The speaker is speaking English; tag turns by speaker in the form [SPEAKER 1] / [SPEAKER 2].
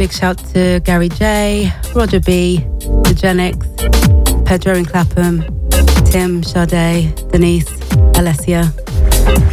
[SPEAKER 1] big shout to Gary J, Roger B, the Genix, Pedro in Clapham, Tim, Sade, Denise, Alessia.